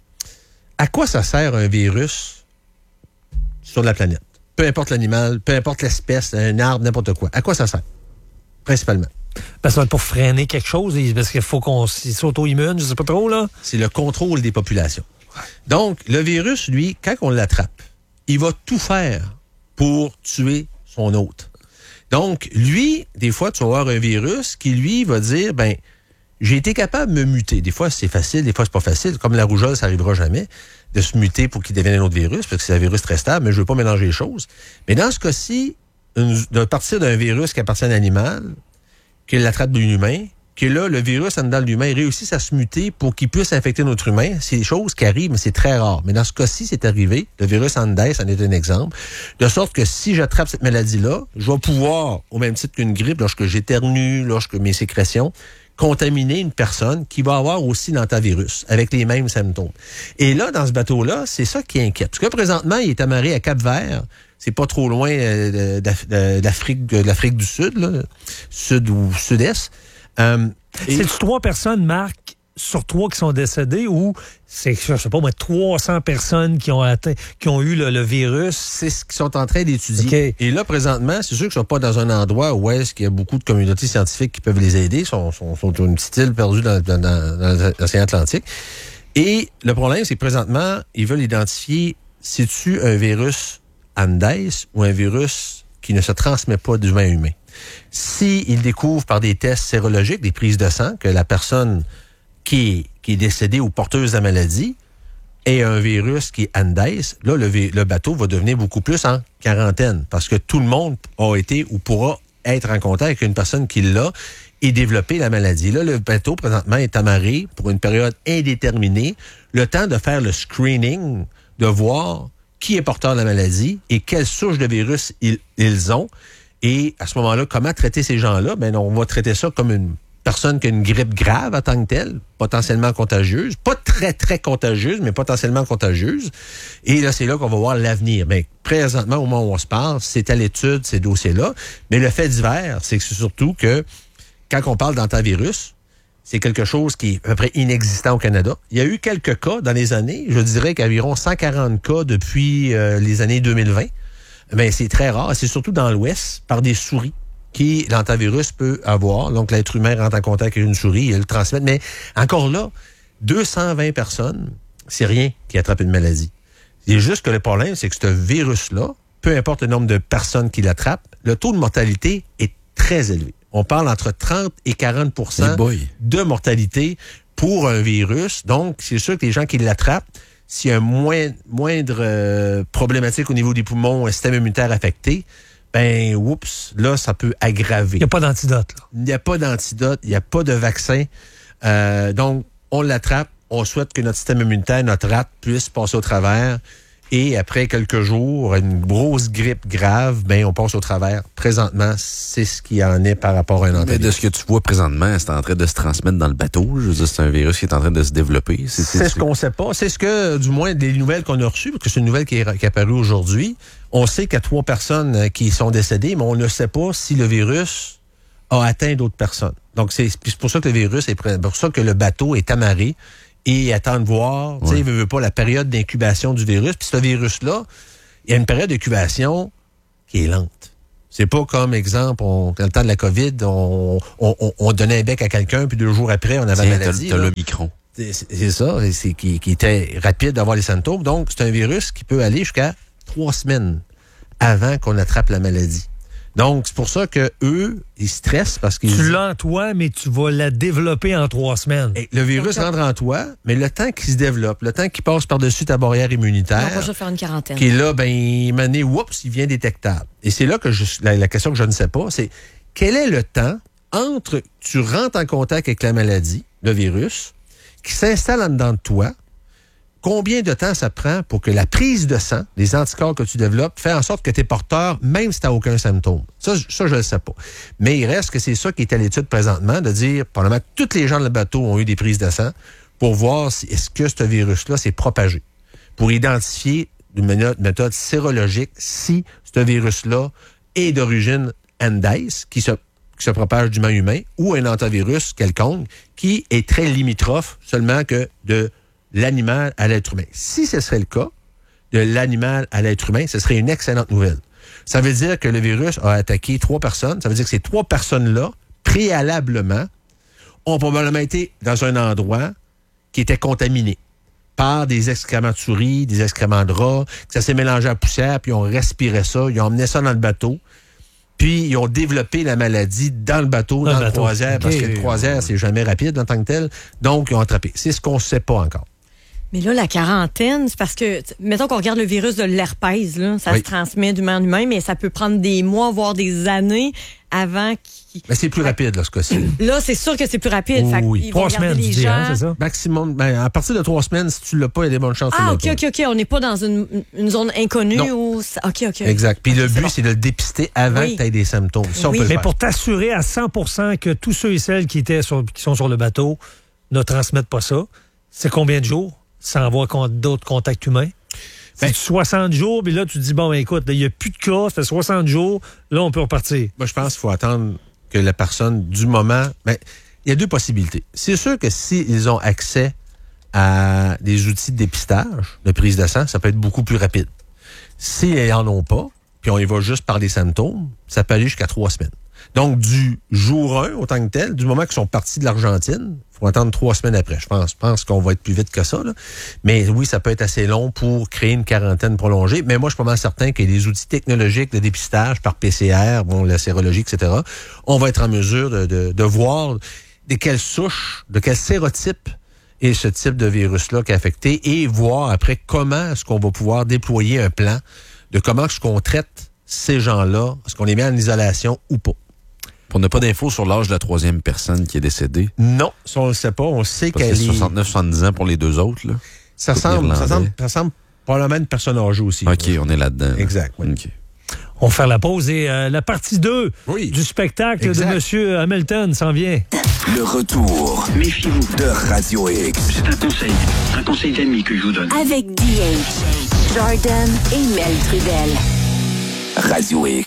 P: À quoi ça sert un virus sur la planète? Peu importe l'animal, peu importe l'espèce, un arbre, n'importe quoi. À quoi ça sert? Principalement.
H: Ben, ça va être pour freiner quelque chose, parce qu'il faut qu'on s'auto-immune, je sais pas trop, là.
P: C'est le contrôle des populations. Donc, le virus, lui, quand on l'attrape, il va tout faire pour tuer son hôte. Donc, lui, des fois, tu vas avoir un virus qui, lui, va dire, ben, j'ai été capable de me muter. Des fois, c'est facile, des fois, c'est pas facile. Comme la rougeole, ça n'arrivera jamais de se muter pour qu'il devienne un autre virus, parce que c'est un virus très stable, mais je veux pas mélanger les choses. Mais dans ce cas-ci, une, de partir d'un virus qui appartient à un animal, qu'il l'attrape d'un humain, que là, le virus en dedans de l'humain réussisse à se muter pour qu'il puisse infecter notre humain, c'est des choses qui arrivent, mais c'est très rare. Mais dans ce cas-ci, c'est arrivé. Le virus Andes en est un exemple. De sorte que si j'attrape cette maladie-là, je vais pouvoir, au même titre qu'une grippe, lorsque j'éternue, lorsque mes sécrétions, contaminer une personne qui va avoir aussi l'antivirus avec les mêmes symptômes. Et là, dans ce bateau-là, c'est ça qui inquiète. Parce que présentement, il est amarré à Cap-Vert. C'est pas trop loin euh, d'Afrique, de l'Afrique du Sud, là, sud ou sud-est. Euh,
H: et... C'est-tu trois personnes, Marc, sur trois qui sont décédées ou c'est, je sais pas moi, trois cents personnes qui ont atteint, qui ont eu le, le virus?
P: C'est ce qu'ils sont en train d'étudier.
H: Okay.
P: Et là, présentement, c'est sûr qu'ils ne sont pas dans un endroit où est-ce qu'il y a beaucoup de communautés scientifiques qui peuvent les aider. Ils sont, sont, sont sur une petite île perdue dans, dans, dans l'océan Atlantique. Et le problème, c'est que présentement, ils veulent identifier, c'est-tu un virus Andes ou un virus qui ne se transmet pas d'humain à humain. S'ils découvrent par des tests sérologiques, des prises de sang, que la personne qui est, qui est décédée ou porteuse de la maladie ait un virus qui est Andes, là, le, le bateau va devenir beaucoup plus en quarantaine parce que tout le monde a été ou pourra être en contact avec une personne qui l'a et développer la maladie. Là, le bateau, présentement, est amarré pour une période indéterminée, le temps de faire le screening, de voir qui est porteur de la maladie et quelle souche de virus ils, ils ont. Et à ce moment-là, comment traiter ces gens-là? Ben, on va traiter ça comme une personne qui a une grippe grave en tant que telle, potentiellement contagieuse, pas très, très contagieuse, mais potentiellement contagieuse. Et là, c'est là qu'on va voir l'avenir. Mais présentement, au moment où on se parle, c'est à l'étude, ces dossiers-là. Mais le fait divers, c'est que c'est surtout que quand on parle d'antivirus, c'est quelque chose qui est à peu près inexistant au Canada. Il y a eu quelques cas dans les années, je dirais qu'environ cent quarante cas depuis euh, les années deux mille vingt. Mais c'est très rare. C'est surtout dans l'Ouest, par des souris, qui l'antivirus peut avoir. Donc, l'être humain rentre en contact avec une souris et le transmet. Mais encore là, deux cent vingt personnes, c'est rien qui attrape une maladie. C'est juste que le problème, c'est que ce virus-là, peu importe le nombre de personnes qui l'attrapent, le taux de mortalité est très élevé. On parle entre trente et quarante pour cent hey de mortalité pour un virus. Donc, c'est sûr que les gens qui l'attrapent, s'il y a un moins, moindre euh, problématique au niveau des poumons, un système immunitaire affecté, ben, oups, là, ça peut aggraver.
H: Il n'y a pas d'antidote, là.
P: Il n'y a pas d'antidote, il n'y a pas de vaccin. Euh, donc, on l'attrape, on souhaite que notre système immunitaire, notre rate, puisse passer au travers Et après quelques jours, une grosse grippe grave, ben on passe au travers. Présentement, c'est ce qu'il y en est par rapport à un
D: Mais de ce que tu vois présentement, c'est en train de se transmettre dans le bateau. Je veux dire, c'est un virus qui est en train de se développer.
P: C'est, c'est, c'est ce qu'on sait pas. C'est ce que, du moins, des nouvelles qu'on a reçues, parce que c'est une nouvelle qui est, qui est apparue aujourd'hui. On sait qu'il y a trois personnes qui sont décédées, mais on ne sait pas si le virus a atteint d'autres personnes. Donc, c'est, c'est pour ça que le virus est c'est pour ça que le bateau est amarré. Et attend de voir, tu sais, il veut, veut pas la période d'incubation du virus. Puis ce virus-là, il y a une période d'incubation qui est lente. C'est pas comme, exemple, on, dans le temps de la COVID, on, on, on donnait un bec à quelqu'un, puis deux jours après, on avait
D: Tiens,
P: la maladie.
D: T'as, t'as le micron.
P: C'est, c'est ça, c'est qui, qui était rapide d'avoir les symptômes. Donc, c'est un virus qui peut aller jusqu'à trois semaines avant qu'on attrape la maladie. Donc, c'est pour ça que eux, ils stressent parce qu'ils...
H: Tu l'as en toi, mais tu vas la développer en trois semaines.
P: Et le virus rentre en toi, mais le temps qu'il se développe, le temps qu'il passe par-dessus ta barrière immunitaire...
Q: On va juste faire une quarantaine.
P: Qui est là, ben, mané, oups, il vient détectable. Et c'est là que je, la, la question que je ne sais pas, c'est quel est le temps entre tu rentres en contact avec la maladie, le virus, qui s'installe en dedans de toi, combien de temps ça prend pour que la prise de sang, les anticorps que tu développes, fait en sorte que tu es porteur, même si tu n'as aucun symptôme. Ça, ça je ne le sais pas. Mais il reste que c'est ça qui est à l'étude présentement, de dire, probablement que tous les gens dans le bateau ont eu des prises de sang pour voir si est-ce que ce virus-là s'est propagé. Pour identifier d'une méthode, méthode sérologique si ce virus-là est d'origine Andes, qui se, qui se propage d'humain humain, ou un antivirus quelconque, qui est très limitrophe seulement que de l'animal à l'être humain. Si ce serait le cas, de l'animal à l'être humain, ce serait une excellente nouvelle. Ça veut dire que le virus a attaqué trois personnes. Ça veut dire que ces trois personnes-là, préalablement, ont probablement été dans un endroit qui était contaminé par des excréments de souris, des excréments de rats, que ça s'est mélangé à la poussière, puis ils ont respiré ça, ils ont emmené ça dans le bateau, puis ils ont développé la maladie dans le bateau, dans, dans le bateau. croisière, okay. Parce que le croisière, c'est jamais rapide en tant que tel. Donc, ils ont attrapé. C'est ce qu'on ne sait pas encore.
Q: Mais là, la quarantaine, c'est parce que, mettons qu'on regarde le virus de l'herpès, là, ça oui. se transmet d'humain en humain, mais ça peut prendre des mois, voire des années avant qu'il...
P: Mais c'est plus rapide, là, ce cas-ci.
Q: Là, c'est sûr que c'est plus rapide.
P: Oh, oui.
Q: Ils
H: trois semaines,
Q: les
H: gens...
Q: gens...
H: c'est ça?
P: Maximum, ben, à partir de trois semaines, si tu l'as pas, il y a des bonnes chances que tu
Q: Ah,
P: l'as
Q: OK,
P: pas.
Q: OK, OK. On n'est pas dans une, une zone inconnue
P: non.
Q: où... OK, OK.
P: Exact. Puis
Q: okay,
P: le but, c'est,
Q: bon.
P: c'est de le dépister avant oui. que tu aies des symptômes. Ça,
Q: oui.
P: on peut
H: Mais
P: le
H: pour t'assurer à cent pour cent que tous ceux et celles qui, étaient sur, qui sont sur le bateau ne transmettent pas ça, c'est combien de jours sans avoir d'autres contacts humains? Ben, c'est soixante jours, puis là, tu te dis, bon, ben, écoute, il n'y a plus de cas, ça fait soixante jours, là, on peut repartir.
P: Moi, je pense qu'il faut attendre que la personne, du moment... Ben, il y a deux possibilités. C'est sûr que s'ils ont accès à des outils de dépistage, de prise de sang, ça peut être beaucoup plus rapide. S'ils n'en ont pas, puis on y va juste par des symptômes, ça peut aller jusqu'à trois semaines. Donc, du jour un, autant que tel, du moment qu'ils sont partis de l'Argentine, il faut attendre trois semaines après. Je pense, je pense qu'on va être plus vite que ça, là. Mais oui, ça peut être assez long pour créer une quarantaine prolongée. Mais moi, je suis pas mal certain qu'il y a des outils technologiques de dépistage par P C R, bon, la sérologie, et cetera. On va être en mesure de, de, de voir de quelle souche, de quel sérotype est ce type de virus-là qui est affecté et voir après comment est-ce qu'on va pouvoir déployer un plan de comment est-ce qu'on traite ces gens-là, est-ce qu'on les met en isolation ou pas.
D: On n'a pas d'infos sur l'âge de la troisième personne qui est décédée.
P: Non, ça, on ne le sait pas. On sait
D: Parce
P: qu'elle
D: que c'est
P: est...
D: soixante-neuf soixante-dix ans pour les deux autres, là.
P: Ça semble, ça semble, ça semble probablement une personne âgée aussi.
D: OK, là. On est là-dedans. Là.
P: Exact, oui.
D: Okay.
H: On va faire la pause et euh, la partie deux
P: oui.
H: du spectacle
P: exact.
H: de M. Hamilton s'en vient.
E: Le retour, méfiez-vous, de Radio X.
R: C'est un conseil, un conseil d'ami que je vous donne.
F: Avec D H, Jordan et Mel Trudel.
E: Radio X.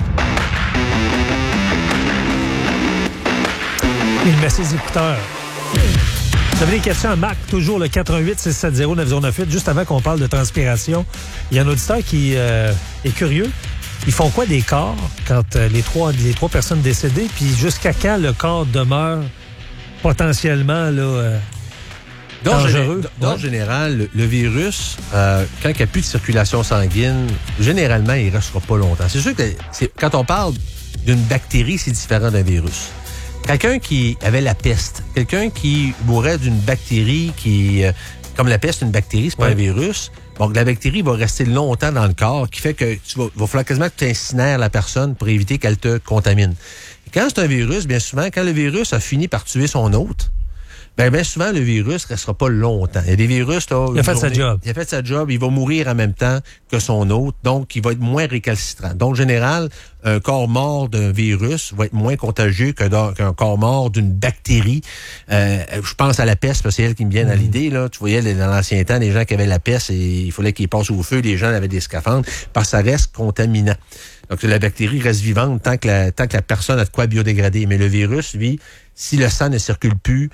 H: Il met ses écouteurs. Vous avez des questions à Marc, toujours le quatre un huit six sept zéro neuf zéro neuf huit. Juste avant qu'on parle de transpiration, il y a un auditeur qui euh, est curieux. Ils font quoi des corps quand euh, les, trois, les trois personnes décédées, puis jusqu'à quand le corps demeure potentiellement là, euh, dangereux?
P: Dans le général, le, le virus, euh, quand il n'y a plus de circulation sanguine, généralement, il ne restera pas longtemps. C'est sûr que c'est, quand on parle d'une bactérie, c'est différent d'un virus. Quelqu'un qui avait la peste, quelqu'un qui mourrait d'une bactérie qui, euh, comme la peste, une bactérie, c'est pas ouais. un virus. Donc, la bactérie va rester longtemps dans le corps, qui fait que tu vas, va falloir quasiment que tu incinères la personne pour éviter qu'elle te contamine. Et quand c'est un virus, bien souvent, quand le virus a fini par tuer son hôte, Ben, bien souvent, le virus ne restera pas longtemps. Il y a des virus, là.
H: Il a fait sa job.
P: Il a fait sa job, il va mourir en même temps que son hôte, donc il va être moins récalcitrant. Donc, en général, un corps mort d'un virus va être moins contagieux que dans, qu'un corps mort d'une bactérie. Euh, je pense à la peste, parce que c'est elle qui me vient à l'idée, là. Tu voyais, dans l'ancien temps, les gens qui avaient la peste, et il fallait qu'ils passent au feu, les gens avaient des scaphandres, parce que ça reste contaminant. Donc, la bactérie reste vivante tant que la, tant que la personne a de quoi biodégrader. Mais le virus, lui, si le sang ne circule plus,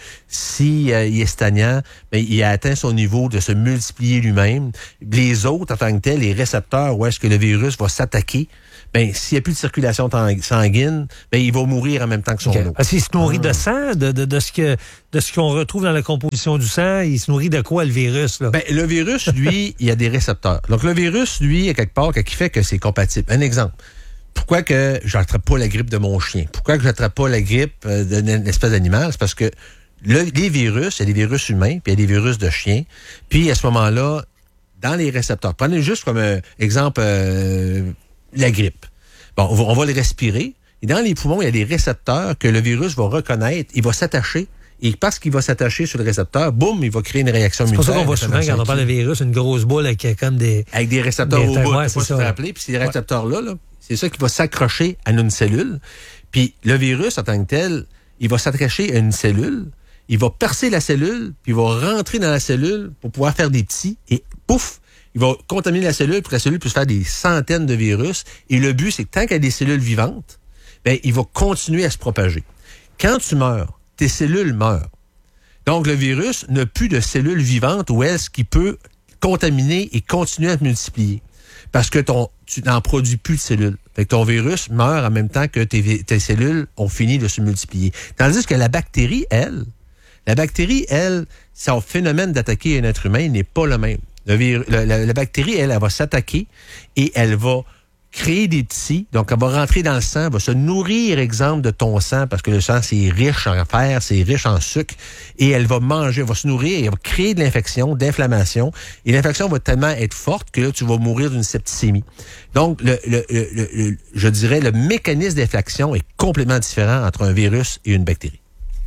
P: si euh, il est stagnant, ben, il a atteint son niveau de se multiplier lui-même. Les autres, en tant que tels, les récepteurs où est-ce que le virus va s'attaquer, ben, s'il n'y a plus de circulation sanguine, ben, il va mourir en même temps que son
H: okay.
P: autre.
H: Parce qu'il se nourrit de sang, de, de, de ce que de ce qu'on retrouve dans la composition du sang. Il se nourrit de quoi, le virus, là?
P: Ben, le virus, lui, il y a des récepteurs. Donc, le virus, lui, à quelque part, qui fait que c'est compatible. Un exemple. Pourquoi que je n'attrape pas la grippe de mon chien? Pourquoi que je n'attrape pas la grippe d'une espèce d'animal? C'est parce que le, les virus, il y a des virus humains, puis il y a des virus de chiens. Puis, à ce moment-là, dans les récepteurs, prenez juste comme euh, exemple euh, la grippe. Bon, on va, on va le respirer. Et dans les poumons, il y a des récepteurs que le virus va reconnaître. Il va s'attacher. Et parce qu'il va s'attacher sur le récepteur, boum, il va créer une réaction immunitaire.
H: C'est pour ça qu'on voit souvent, quand on parle de virus, une grosse boule avec comme des...
P: Avec des récepteurs au bout,
H: ouais,
P: c'est ça. Rappeler. Puis ces récepteurs-là, là, c'est ça qui va s'accrocher à une cellule. Puis le virus, en tant que tel, il va s'attacher à une cellule, il va percer la cellule, puis il va rentrer dans la cellule pour pouvoir faire des petits, et pouf, il va contaminer la cellule pour que la cellule puisse faire des centaines de virus. Et le but, c'est que tant qu'il y a des cellules vivantes, ben, il va continuer à se propager. Quand tu meurs, tes cellules meurent. Donc, le virus n'a plus de cellules vivantes où est-ce qu'il peut contaminer et continuer à se multiplier. Parce que ton, tu n'en produis plus de cellules. Fait que ton virus meurt en même temps que tes, tes cellules ont fini de se multiplier. Tandis que la bactérie, elle, la bactérie, elle, son phénomène d'attaquer un être humain n'est pas le même. Le vir, la, la, la bactérie, elle, elle va s'attaquer et elle va créer des petits, donc elle va rentrer dans le sang, elle va se nourrir, exemple, de ton sang, parce que le sang, c'est riche en fer, c'est riche en sucre, et elle va manger, elle va se nourrir, et elle va créer de l'infection, d'inflammation, et l'infection va tellement être forte que là, tu vas mourir d'une septicémie. Donc, le, le, le, le, je dirais, le mécanisme d'infection est complètement différent entre un virus et une bactérie.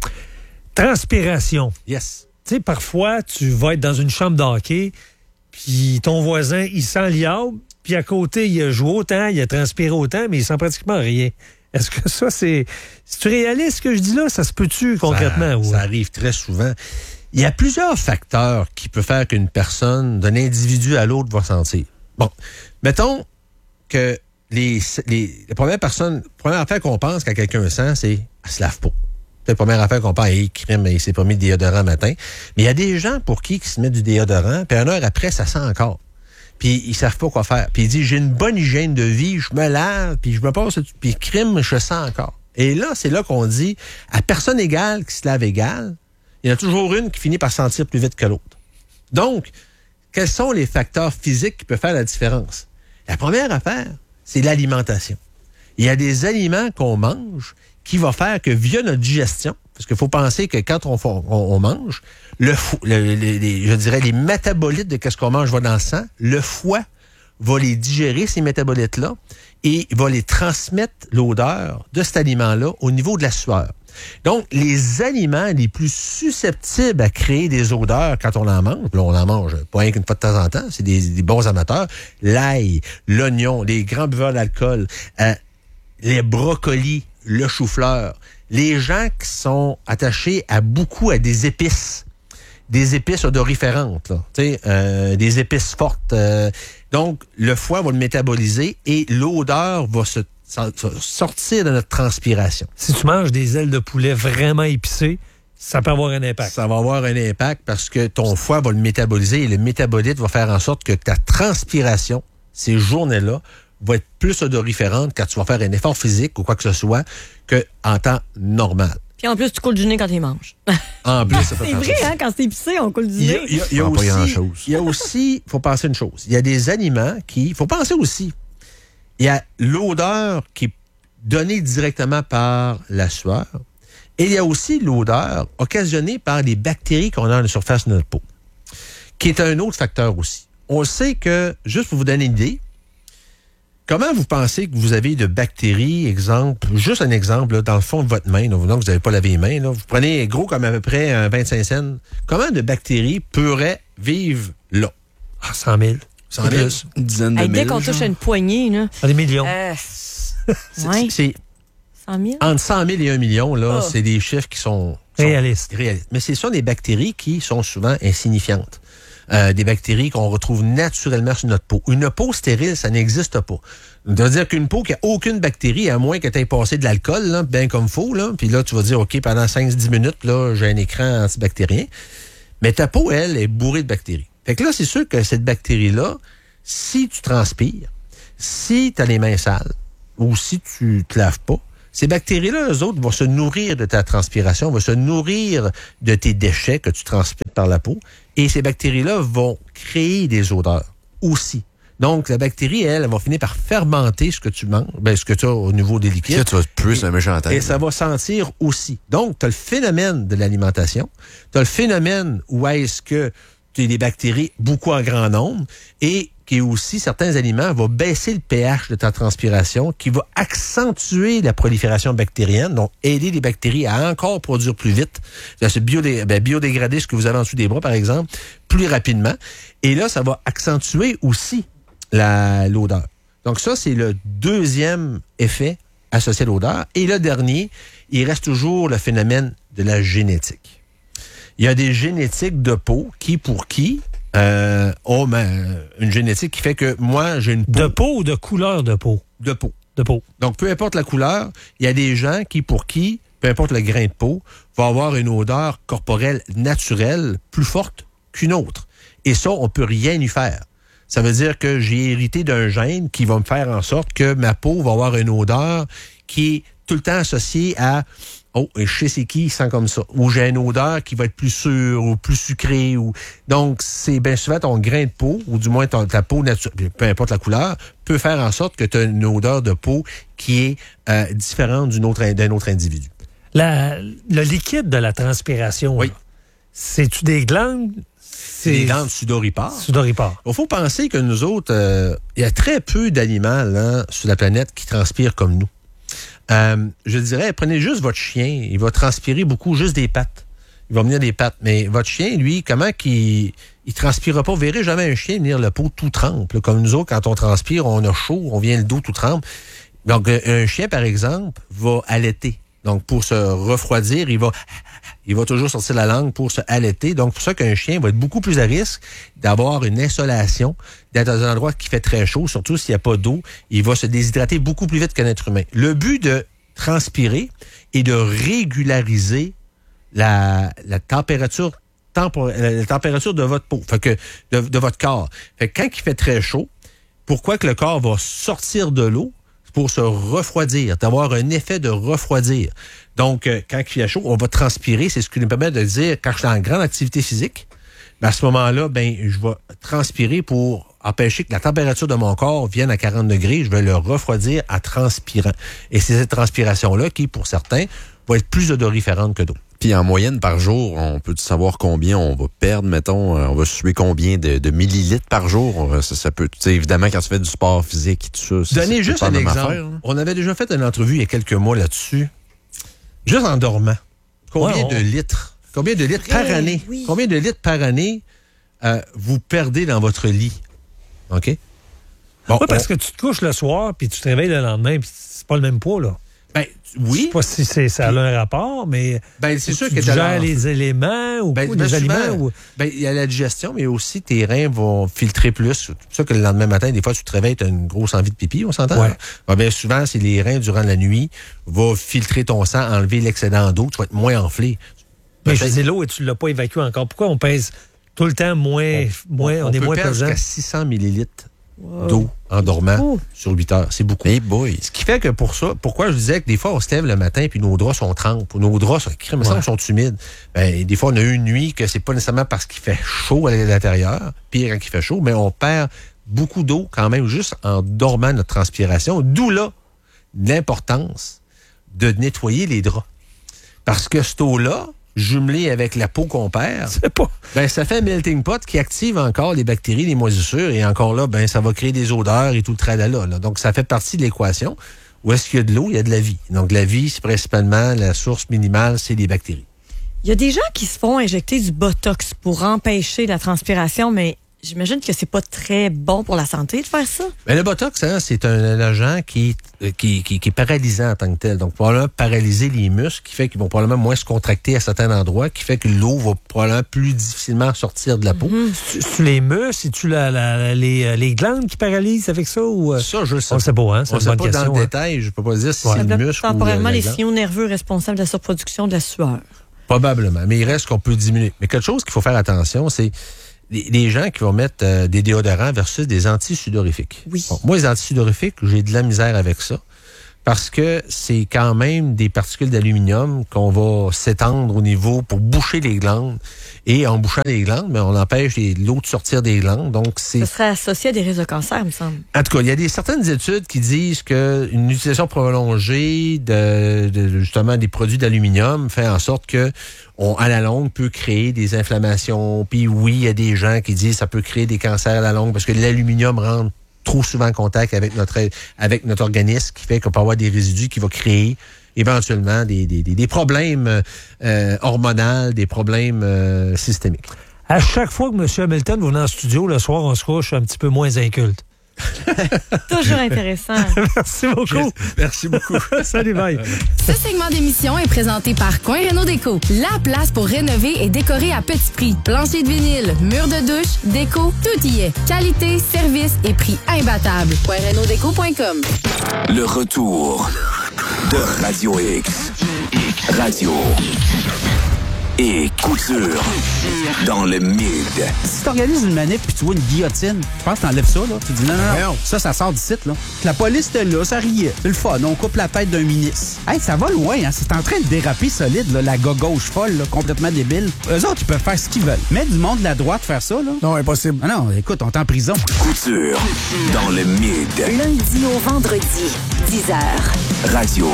H: Transpiration.
P: Yes.
H: Tu sais, parfois, tu vas être dans une chambre d'hockey, puis ton voisin, il sent l'iable, puis à côté, il a joué autant, il a transpiré autant, mais il sent pratiquement rien. Est-ce que ça, c'est... C'est-tu réaliste, ce que je dis là? Ça se peut-tu, concrètement?
P: Ça,
H: ou...
P: ça arrive très souvent. Il y a plusieurs facteurs qui peuvent faire qu'une personne, d'un individu à l'autre, va sentir. Bon, mettons que les, les, les premières personnes, la première affaire qu'on pense quand quelqu'un sent, c'est « elle se lave pas ». C'est la première affaire qu'on pense, hey, crime, il s'est pas mis de déodorant le matin. Mais il y a des gens pour qui qui se mettent du déodorant, puis une heure après, ça sent encore. Puis ils savent pas quoi faire. Puis ils disent, j'ai une bonne hygiène de vie, je me lave, puis je me passe, puis crime, je sens encore. Et là, c'est là qu'on dit, à personne égale qui se lave égale, il y en a toujours une qui finit par sentir plus vite que l'autre. Donc, quels sont les facteurs physiques qui peuvent faire la différence? La première affaire, c'est l'alimentation. Il y a des aliments qu'on mange qui va faire que via notre digestion, parce qu'il faut penser que quand on, on, on mange, le, fou, le les, les, je dirais les métabolites de ce qu'on mange va dans le sang, le foie va les digérer, ces métabolites-là, et va les transmettre l'odeur de cet aliment-là au niveau de la sueur. Donc, les aliments les plus susceptibles à créer des odeurs quand on en mange, là, on en mange pas rien qu'une fois de temps en temps, c'est des, des bons amateurs, l'ail, l'oignon, les grands buveurs d'alcool, euh, les brocolis, le chou-fleur, les gens qui sont attachés à beaucoup à des épices, des épices odoriférantes, là, euh, des épices fortes. Euh, donc, le foie va le métaboliser et l'odeur va se, se sortir de notre transpiration.
H: Si tu manges des ailes de poulet vraiment épicées, ça peut avoir un impact.
P: Ça va avoir un impact parce que ton foie va le métaboliser et le métabolite va faire en sorte que ta transpiration, ces journées-là, va être plus odoriférante quand tu vas faire un effort physique ou quoi que ce soit qu'en temps normal.
Q: Puis en plus, tu coules du nez quand tu manges.
P: En plus, ça peut
Q: C'est vrai, hein, quand c'est épicé, on coule du nez.
P: Il y a, il y a aussi, il y a aussi, faut penser une chose. Il y a des aliments qui, il faut penser aussi, il y a l'odeur qui est donnée directement par la sueur et il y a aussi l'odeur occasionnée par les bactéries qu'on a à la surface de notre peau, qui est un autre facteur aussi. On sait que, juste pour vous donner une idée, Comment vous pensez que vous avez de bactéries, exemple, juste un exemple, là, dans le fond de votre main, là, donc vous n'avez pas lavé les mains, là, vous prenez gros comme à peu près un vingt-cinq cents, comment de bactéries pourraient vivre là?
H: Ah, cent mille.
P: cent mille.
D: Une dizaine de
Q: Hey,
D: mille.
Q: dès qu'on touche à une poignée, là.
H: Ah, des millions.
Q: Euh,
P: C'est,
Q: ouais.
P: c'est
Q: cent mille?
P: entre cent mille et un million, là,
Q: Oh.
P: c'est des chiffres qui sont, sont
H: Réalistes.
P: réalistes. Mais ce sont des bactéries qui sont souvent insignifiantes. Euh, des bactéries qu'on retrouve naturellement sur notre peau. Une peau stérile, ça n'existe pas. Ça veut dire qu'une peau qui a aucune bactérie, à moins que tu aies passé de l'alcool, là, bien comme faut, là, puis là, tu vas dire, OK, pendant cinq à dix minutes, là, j'ai un écran antibactérien. Mais ta peau, elle, est bourrée de bactéries. Fait que là, c'est sûr que cette bactérie-là, si tu transpires, si tu as les mains sales, ou si tu te laves pas, ces bactéries-là, eux autres, vont se nourrir de ta transpiration, vont se nourrir de tes déchets que tu transpires par la peau. Et ces bactéries-là vont créer des odeurs aussi. Donc, la bactérie, elle, elle va finir par fermenter ce que tu manges, ben, ce que tu as au niveau des liquides.
D: Là, tu vas plus un méchant tête.
P: Et ça va sentir aussi. Donc, tu as le phénomène de l'alimentation. Tu as le phénomène où est-ce que tu as des bactéries beaucoup en grand nombre et qui aussi, certains aliments vont baisser le pH de ta transpiration, qui va accentuer la prolifération bactérienne, donc aider les bactéries à encore produire plus vite, à se biodé- ben, biodégrader ce que vous avez en dessous des bras, par exemple, plus rapidement. Et là, ça va accentuer aussi la, l'odeur. Donc ça, c'est le deuxième effet associé à l'odeur. Et le dernier, il reste toujours le phénomène de la génétique. Il y a des génétiques de peau qui, pour qui, euh, ont ben, une génétique qui fait que moi, j'ai une peau...
H: De peau ou de couleur de peau?
P: De peau.
H: De peau.
P: Donc, peu importe la couleur, il y a des gens qui, pour qui, peu importe le grain de peau, vont avoir une odeur corporelle naturelle plus forte qu'une autre. Et ça, on peut rien y faire. Ça veut dire que j'ai hérité d'un gène qui va me faire en sorte que ma peau va avoir une odeur qui est tout le temps associée à « Oh, je sais c'est qui, il sent comme ça. » Ou j'ai une odeur qui va être plus sûre ou plus sucrée. Ou... Donc, c'est bien souvent ton grain de peau, ou du moins ton, ta peau naturelle, peu importe la couleur, peut faire en sorte que tu as une odeur de peau qui est euh, différente d'une autre, d'un autre individu.
H: La, le liquide de la transpiration,
P: oui.
H: là, c'est-tu des glandes?
P: C'est des glandes sudoripares.
H: Sudoripares.
P: Il faut penser que nous autres, euh, il y a très peu d'aliments là, sur la planète qui transpirent comme nous. Euh, je dirais, prenez juste votre chien, il va transpirer beaucoup juste des pattes. Il va venir des pattes. Mais votre chien, lui, comment qu'il il transpirera pas? Vous verrez jamais un chien venir le pot tout trempe. Là, comme nous autres, quand on transpire, on a chaud, on vient le dos tout trempe. Donc, un chien, par exemple, va allaiter. Donc, pour se refroidir, il va, il va toujours sortir la langue pour se allaiter. Donc, pour ça qu'un chien va être beaucoup plus à risque d'avoir une insolation, d'être dans un endroit qui fait très chaud, surtout s'il n'y a pas d'eau. Il va se déshydrater beaucoup plus vite qu'un être humain. Le but de transpirer est de régulariser la, la température tempor- la température de votre peau, fait que de, de votre corps. Fait que quand il fait très chaud, pourquoi que le corps va sortir de l'eau? Pour se refroidir, d'avoir un effet de refroidir. Donc, euh, quand il fait chaud, on va transpirer. C'est ce qui nous permet de dire, quand je suis en grande activité physique, ben à ce moment-là, ben je vais transpirer pour empêcher que la température de mon corps vienne à quarante degrés. Je vais le refroidir en transpirant. Et c'est cette transpiration-là qui, pour certains, va être plus odoriférante que d'autres.
D: Puis en moyenne par jour, on peut savoir combien on va perdre, mettons, on va suer combien de, de millilitres par jour? Ça, ça peut, tu sais, évidemment, quand tu fais du sport physique et tout ça.
P: Donnez juste un exemple. Affaire, hein? On avait déjà fait une entrevue il y a quelques mois là-dessus. Juste en dormant. Combien ouais, on... de litres? Combien de litres par année? Oui. Combien de litres par année euh, vous perdez dans votre lit? OK?
H: Bon, oui, parce on... que tu te couches le soir puis tu te réveilles le lendemain puis c'est pas le même poids, là.
P: Ben, oui.
H: Je sais pas si c'est, ça a un rapport, mais
P: ben, c'est sûr
H: tu
P: que
H: gères les éléments ou
P: ben,
H: les
P: ben,
H: aliments.
P: Souvent,
H: ou...
P: ben, il y a la digestion, mais aussi tes reins vont filtrer plus. C'est pour ça que le lendemain matin, des fois, tu te réveilles, tu as une grosse envie de pipi, on s'entend?
H: Ouais.
P: Ben, bien souvent, c'est les reins, durant la nuit, vont filtrer ton sang, enlever l'excédent d'eau, tu vas être moins enflé.
H: Mais je dis l'eau et tu ne l'as pas évacué encore. Pourquoi on pèse tout le temps moins, on, moins on, on est
P: peut
H: moins
P: perdre
H: pesant?
P: Jusqu'à six cents millilitres wow. d'eau en dormant oh. sur huit heures. C'est beaucoup.
D: Hey boy.
P: Ce qui fait que pour ça, pourquoi je disais que des fois, on se lève le matin puis nos draps sont trempes, nos draps sont, ouais. sont humides. Ben, des fois, on a eu une nuit que c'est pas nécessairement parce qu'il fait chaud à l'intérieur, pire quand il fait chaud, mais on perd beaucoup d'eau quand même juste en dormant notre transpiration. D'où là, l'importance de nettoyer les draps. Parce que cette eau-là jumelé avec la peau qu'on perd,
H: c'est pas...
P: ben, ça fait un melting pot qui active encore les bactéries, les moisissures, et encore là, ben, ça va créer des odeurs et tout le tralala. Là. Donc, ça fait partie de l'équation. Où est-ce qu'il y a de l'eau, il y a de la vie. Donc, la vie, c'est principalement la source minimale, c'est les bactéries.
Q: Il y a des gens qui se font injecter du Botox pour empêcher la transpiration, mais j'imagine que c'est pas très bon pour la santé de faire ça.
P: Mais le Botox, hein, c'est un agent qui, qui, qui, qui est paralysant en tant que tel. Donc, probablement paralyser les muscles, qui fait qu'ils vont probablement moins se contracter à certains endroits, qui fait que l'eau va probablement plus difficilement sortir de la peau.
H: Mm-hmm. C'est-tu les muscles, c'est-tu la, la, les, les glandes qui paralysent avec ça? Ou...
P: Ça, je le sais.
H: On ne sait pas, hein? C'est
P: on ne sait pas
H: question,
P: dans le
H: hein?
P: détail. Je ne peux pas dire si ouais. c'est le muscle
Q: temporairement,
P: ou la, la
Q: les signaux nerveux responsables de la surproduction de la sueur.
P: Probablement. Mais il reste qu'on peut diminuer. Mais quelque chose qu'il faut faire attention, c'est les gens qui vont mettre euh, des déodorants versus des anti-sudorifiques.
Q: Oui.
P: Bon, moi, les anti-sudorifiques, j'ai de la misère avec ça parce que c'est quand même des particules d'aluminium qu'on va s'étendre au niveau pour boucher les glandes. Et en bouchant les glandes, mais on empêche les, l'eau de sortir des glandes. Donc, c'est...
Q: Ça serait associé à des risques de cancer, il me semble.
P: En tout cas, il y a des, certaines études qui disent qu'une utilisation prolongée de, de justement des produits d'aluminium fait en sorte que on, à la longue, peut créer des inflammations. Puis oui, il y a des gens qui disent que ça peut créer des cancers à la longue parce que l'aluminium rentre trop souvent en contact avec notre, avec notre organisme, qui fait qu'on peut avoir des résidus qui vont créer éventuellement des, des, des problèmes euh, hormonaux, des problèmes euh, systémiques.
H: À chaque fois que M. Hamilton va venir en studio, le soir, on se couche un petit peu moins inculte.
Q: Toujours intéressant.
H: Merci beaucoup.
P: Merci beaucoup.
H: Salut, bye.
J: Ce segment d'émission est présenté par Coin Réno Déco. La place pour rénover et décorer à petit prix. Plancher de vinyle, mur de douche, déco, tout y est. Qualité, service et prix imbattables. coin réno déco point com.
E: Le retour de Radio X. Radio et couture dans le mid.
S: Si t'organises une manip puis tu vois une guillotine, je pense que t'enlèves ça, là. Tu dis non, non, non, ça, ça sort du site, là. La police était là, ça riait. C'est le fun, on coupe la tête d'un ministre. Hey, ça va loin, hein. C'est en train de déraper solide, là, la gauche folle, là, complètement débile. Eux autres, ils peuvent faire ce qu'ils veulent. Mais du monde de la droite faire ça, là. Non, impossible. Ah non, écoute, on est en prison.
E: Couture dans le mid.
F: Lundi au vendredi, dix heures.
E: Radio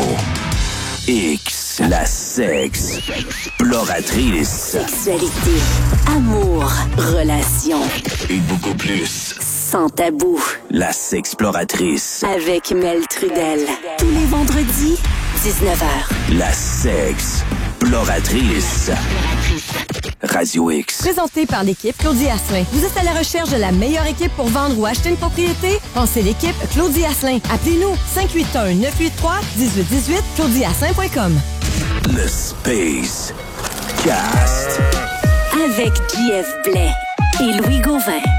E: X. La sexe exploratrice.
F: Sexualité, amour, relations.
E: Et beaucoup plus.
F: Sans tabou.
E: La sexploratrice.
F: Avec Mel Trudel. Tous les vendredis, dix-neuf heures.
E: La sexe exploratrice. Radio X.
Q: Présenté par l'équipe Claudie Asselin. Vous êtes à la recherche de la meilleure équipe pour vendre ou acheter une propriété? Pensez l'équipe Claudie Asselin. Appelez-nous cinq huit un neuf huit trois un huit un huit claudie asselin point com.
E: Le Space Cast.
F: Avec J F Blais et Louis Gauvin.